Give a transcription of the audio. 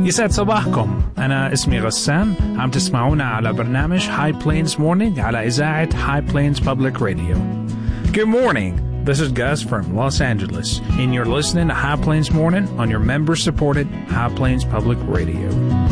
يسعد صباحكم. أنا اسمي غسان. عم تسمعونا على برنامج High Plains Morning على إذاعة High Plains Public Radio. Good morning. This is Gus from Los Angeles, and you're listening to High Plains Morning on your member-supported High Plains Public Radio.